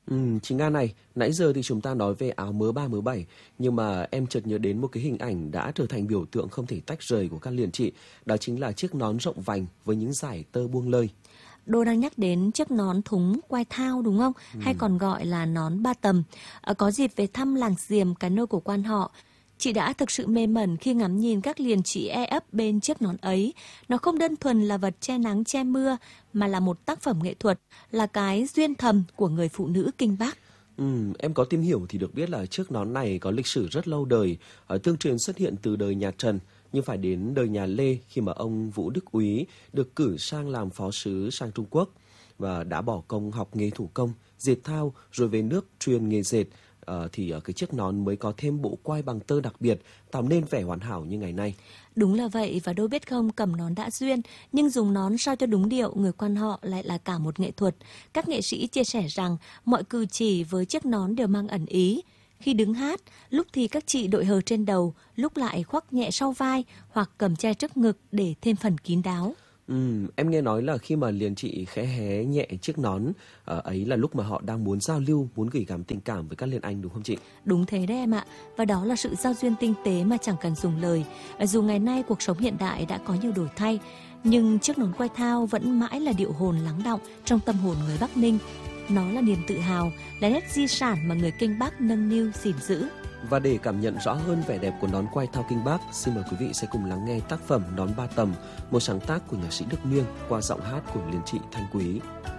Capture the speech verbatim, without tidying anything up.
Ừm, chị Nga này, nãy giờ thì chúng ta nói về áo mớ ba mớ bảy, nhưng mà em chợt nhớ đến một cái hình ảnh đã trở thành biểu tượng không thể tách rời của các liền chị, đó chính là chiếc nón rộng vành với những dải tơ buông lơi. Đô đang nhắc đến chiếc nón thúng quai thao đúng không? Hay Ừm, còn gọi là nón ba tầm. Ờ, có dịp về thăm làng Diềm, cái nôi của quan họ, chị đã thực sự mê mẩn khi ngắm nhìn các liền chỉ e ấp bên chiếc nón ấy. Nó không đơn thuần là vật che nắng che mưa, mà là một tác phẩm nghệ thuật, là cái duyên thầm của người phụ nữ Kinh Bắc. ừm, em có tìm hiểu thì được biết là chiếc nón này có lịch sử rất lâu đời, ờ, tương truyền xuất hiện từ đời nhà Trần, nhưng phải đến đời nhà Lê khi mà ông Vũ Đức Úy được cử sang làm phó sứ sang Trung Quốc và đã bỏ công học nghề thủ công, dệt thao rồi về nước truyền nghề dệt. Ờ, thì ờ, cái chiếc nón mới có thêm bộ quai bằng tơ đặc biệt, tạo nên vẻ hoàn hảo như ngày nay. Đúng là vậy, và đôi biết không, cầm nón đã duyên, nhưng dùng nón sao cho đúng điệu, người quan họ lại là cả một nghệ thuật. Các nghệ sĩ chia sẻ rằng mọi cử chỉ với chiếc nón đều mang ẩn ý. Khi đứng hát, lúc thì các chị đội hờ trên đầu, lúc lại khoác nhẹ sau vai hoặc cầm che trước ngực để thêm phần kín đáo. Ừm, em nghe nói là khi mà liền chị khẽ hé nhẹ chiếc nón ờ, ấy là lúc mà họ đang muốn giao lưu, muốn gửi gắm tình cảm với các liền anh đúng không chị? Đúng thế đấy em ạ, và đó là sự giao duyên tinh tế mà chẳng cần dùng lời. Dù ngày nay cuộc sống hiện đại đã có nhiều đổi thay, nhưng chiếc nón quai thao vẫn mãi là điệu hồn lắng đọng trong tâm hồn người Bắc Ninh. Nó là niềm tự hào, là nét di sản mà người Kinh Bắc nâng niu gìn giữ. Và để cảm nhận rõ hơn vẻ đẹp của nón quai thao Kinh Bắc, xin mời quý vị sẽ cùng lắng nghe tác phẩm Nón ba tầm, một sáng tác của nhạc sĩ Đức Miêng qua giọng hát của liền chị Thanh Quý.